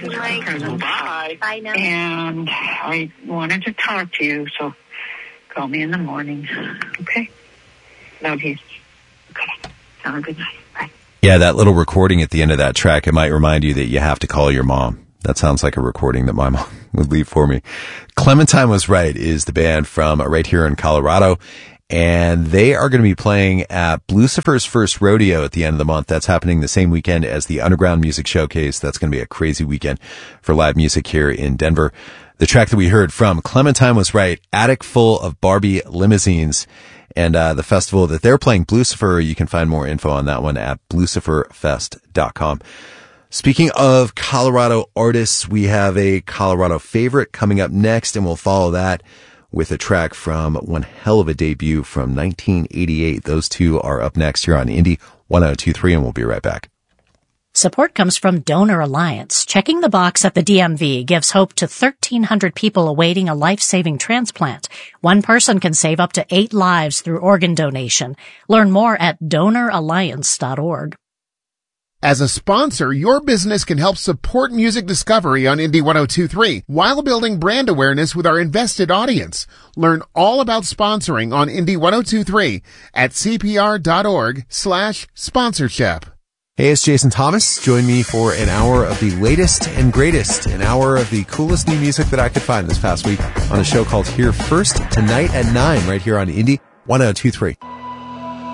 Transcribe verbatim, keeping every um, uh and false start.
Christmas presents. Bye. Bye now. And I wanted to talk to you, so call me in the morning. Okay? Love you. Okay. Have a good night. Bye. Yeah, that little recording at the end of that track, it might remind you that you have to call your mom. That sounds like a recording that my mom would leave for me. Clementine Was Right is the band from right here in Colorado, and they are going to be playing at Lucifer's First Rodeo at the end of the month. That's happening the same weekend as the Underground Music Showcase. That's going to be a crazy weekend for live music here in Denver. The track that we heard from Clementine Was Right, Attic Full of Barbie Limousines. And uh the festival that they're playing, Blucifer, you can find more info on that one at blucifer fest dot com. Speaking of Colorado artists, we have a Colorado favorite coming up next, and we'll follow that with a track from one hell of a debut from nineteen eighty-eight. Those two are up next here on Indie one oh two point three, and we'll be right back. Support comes from Donor Alliance. Checking the box at the D M V gives hope to thirteen hundred people awaiting a life-saving transplant. One person can save up to eight lives through organ donation. Learn more at donor alliance dot org. As a sponsor, your business can help support music discovery on Indie one oh two point three while building brand awareness with our invested audience. Learn all about sponsoring on Indie one oh two point three at cpr.org slash sponsorship. Hey, it's Jason Thomas. Join me for an hour of the latest and greatest, an hour of the coolest new music that I could find this past week on a show called Here First, tonight at nine, right here on Indie one oh two point three.